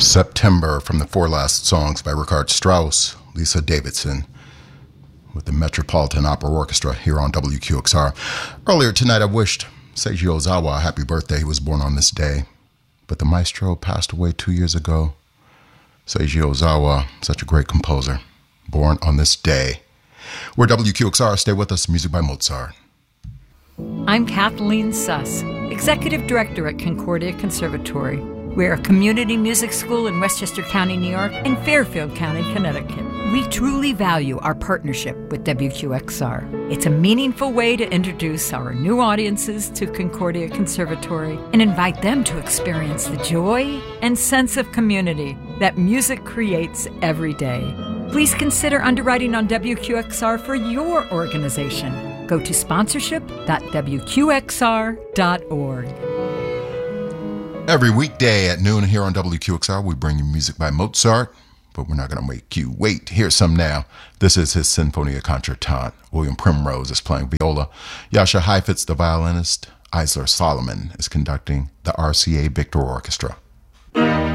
September from the Four Last Songs by Richard Strauss, Lisa Davidson, with the Metropolitan Opera Orchestra here on WQXR. Earlier tonight, I wished Seiji Ozawa a happy birthday. He was born on this day, but the maestro passed away 2 years ago. Seiji Ozawa, such a great composer, born on this day. We're WQXR. Stay with us. Music by Mozart. I'm Kathleen Suss, Executive Director at Concordia Conservatory. We're a community music school in Westchester County, New York, and Fairfield County, Connecticut. We truly value our partnership with WQXR. It's a meaningful way to introduce our new audiences to Concordia Conservatory and invite them to experience the joy and sense of community that music creates every day. Please consider underwriting on WQXR for your organization. Go to sponsorship.wqxr.org. Every weekday at noon here on WQXR, we bring you music by Mozart, but we're not going to make you wait. Here's some now. This is his Sinfonia Concertante. William Primrose is playing viola. Jascha Heifetz, the violinist. Eisler Solomon is conducting the RCA Victor Orchestra.